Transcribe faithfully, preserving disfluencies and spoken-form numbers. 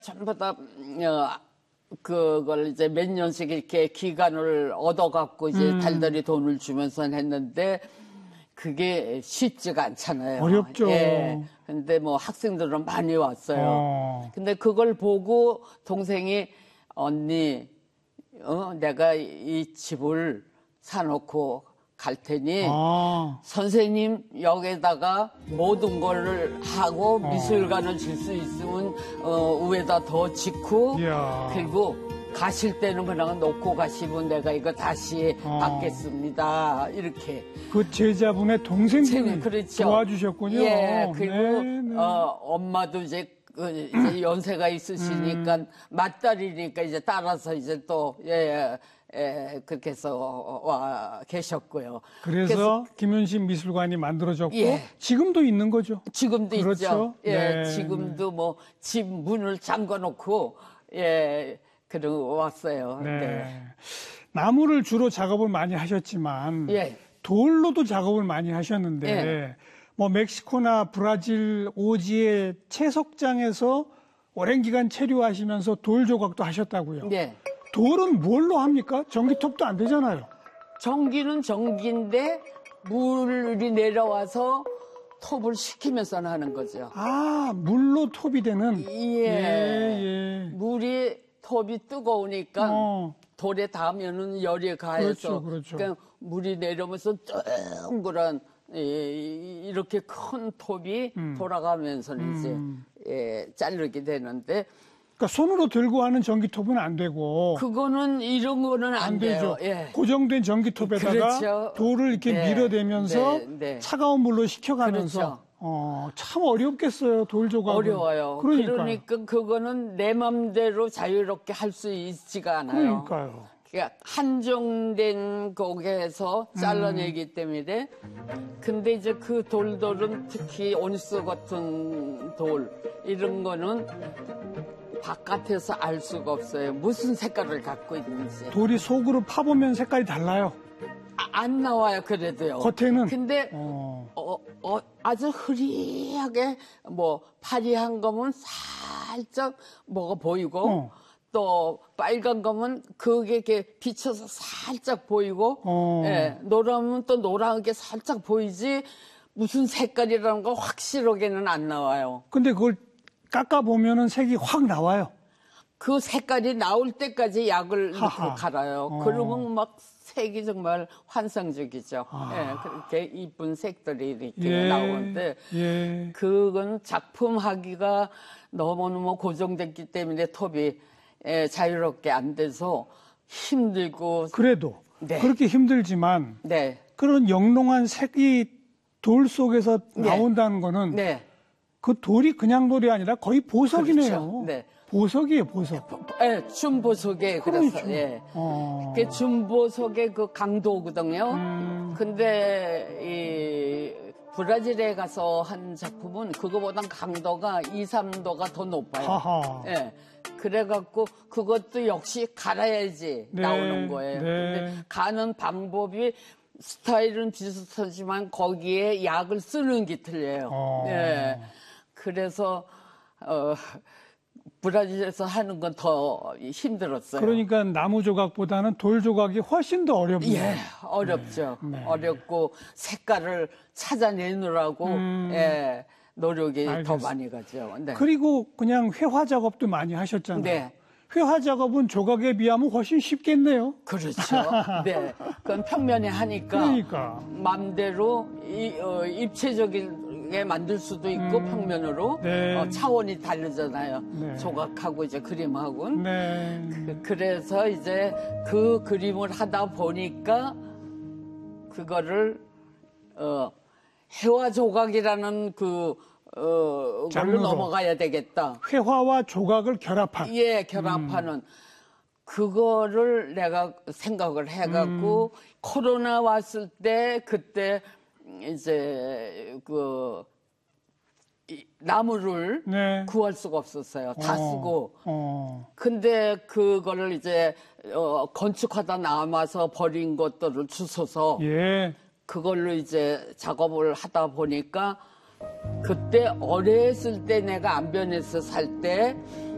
전부 다 어, 그걸 이제 몇 년씩 이렇게 기간을 얻어갖고 이제 음. 달달이 돈을 주면서 했는데 그게 쉽지가 않잖아요. 어렵죠. 예. 근데 뭐 학생들은 많이 왔어요. 어. 근데 그걸 보고 동생이 언니, 어, 내가 이 집을 사놓고 갈 테니 아. 선생님 여기다가 모든 거를 하고 어. 미술관을 질 수 있으면 어, 위에다 더 짓고 이야. 그리고 가실 때는 그냥 놓고 가시면 내가 이거 다시 어. 받겠습니다. 이렇게. 그 제자분의 동생분이 그렇죠. 도와주셨군요. 예, 그리고 네, 네. 어, 엄마도 이제 그 이제 연세가 있으시니까 음. 맏딸이니까 이제 따라서 이제 또 예, 예, 그렇게 해서 와 계셨고요. 그래서, 김윤신 미술관이 만들어졌고 예. 지금도 있는 거죠. 지금도 그렇죠. 있죠. 예, 네, 지금도 뭐 집 문을 잠궈 놓고 예, 그러고 왔어요. 네. 네. 나무를 주로 작업을 많이 하셨지만 예. 돌로도 작업을 많이 하셨는데 예. 뭐 멕시코나 브라질 오지의 채석장에서 오랜 기간 체류하시면서 돌 조각도 하셨다고요. 예. 돌은 뭘로 합니까? 전기톱도 안 되잖아요. 전기는 전기인데 물이 내려와서 톱을 식히면서 하는 거죠. 아, 물로 톱이 되는. 예. 예, 예. 물이 톱이 뜨거우니까 어. 돌에 닿으면은 열이 가해서 그렇죠, 그렇죠. 그러니까 물이 내려오면서 둥그런 이- 이렇게 큰 톱이 음. 돌아가면서 음. 이제 예, 자르게 되는데 그러니까 손으로 들고 하는 전기톱은 안 되고 그거는 이런 거는 안, 안 돼요. 되죠. 예. 고정된 전기톱에다가 그렇죠. 돌을 이렇게 네, 밀어대면서 네, 네. 차가운 물로 식혀가면서 그렇죠. 어, 참 어렵겠어요. 돌 조각은. 어려워요. 그러니까요. 그러니까 그거는 내 맘대로 자유롭게 할 수 있지가 않아요. 그러니까요. 그러니까 한정된 곡에서 잘라내기 때문에 근데 이제 그 돌들은 특히 온스 같은 돌 이런 거는 바깥에서 알 수가 없어요. 무슨 색깔을 갖고 있는지. 돌이 속으로 파보면 색깔이 달라요. 아, 안 나와요, 그래도요. 겉에는. 근데 어. 어, 어, 아주 흐리하게 뭐 파리한 거면 살짝 뭐가 보이고 어. 또 빨간 거면 그게 이렇게 비쳐서 살짝 보이고 어. 예, 노라면 또 노랗게 살짝 보이지 무슨 색깔이라는 거 확실하게는 안 나와요. 근데 그걸 깎아보면은 색이 확 나와요. 그 색깔이 나올 때까지 약을 하하. 넣고 갈아요. 어. 그러면 막 색이 정말 환상적이죠. 아. 예, 그렇게 이쁜 색들이 이렇게 예. 나오는데 예. 그건 작품하기가 너무너무 고정됐기 때문에 톱이 예, 자유롭게 안 돼서 힘들고 그래도 네. 그렇게 힘들지만 네, 그런 영롱한 색이 돌 속에서 네. 나온다는 거는 네, 그 돌이 그냥 돌이 아니라 거의 보석이네요. 그렇죠. 네. 보석이에요, 보석. 예, 춘보석에 그래서 그러니까. 예. 어. 그게 춘보석의 그 강도거든요. 음. 근데 이 브라질에 가서 한 작품은 그거보단 강도가 이, 삼 도가 더 높아요. 하하. 예. 그래갖고 그것도 역시 갈아야지 네, 나오는 거예요. 네. 근데 가는 방법이 스타일은 비슷하지만 거기에 약을 쓰는 게 틀려요. 어. 예. 그래서 어, 브라질에서 하는 건 더 힘들었어요. 그러니까 나무 조각보다는 돌 조각이 훨씬 더 어렵네요. 예, 어렵죠. 네, 네. 어렵고 색깔을 찾아내느라고 음. 예, 노력이 더 알겠습니다. 많이 가죠. 네. 그리고 그냥 회화 작업도 많이 하셨잖아요. 네. 회화 작업은 조각에 비하면 훨씬 쉽겠네요. 그렇죠. 네. 그건 평면에 하니까 그러니까. 맘대로 이, 어, 입체적이게 만들 수도 있고 음. 평면으로 네. 어, 차원이 다르잖아요. 네. 조각하고 이제 그림하고는. 네. 그- 그래서 이제 그 그림을 하다 보니까 그거를 어, 해와 조각이라는 그 어, 걸로 장르로. 넘어가야 되겠다. 회화와 조각을 결합한. 예, 결합하는 그거를 내가 생각을 해갖고 코로나 왔을 때 그때 이제 그 이- 나무를 네. 구할 수가 없었어요. 다 어, 쓰고. 어. 근데 그거를 이제 어, 건축하다 남아서 버린 것들을 주워서 예. 그걸로 이제 작업을 하다 보니까 그때 어렸을 때 내가 안변에서 살 때